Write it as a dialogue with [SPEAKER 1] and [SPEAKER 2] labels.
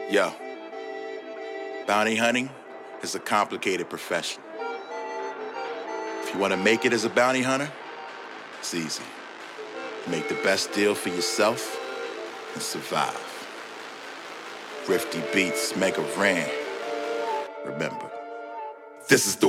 [SPEAKER 1] Yo, bounty hunting is a complicated profession. If you want to make it as a bounty hunter, it's easy. Make the best deal for yourself and survive. Rifty Beats, Mega Ran. Remember, this is the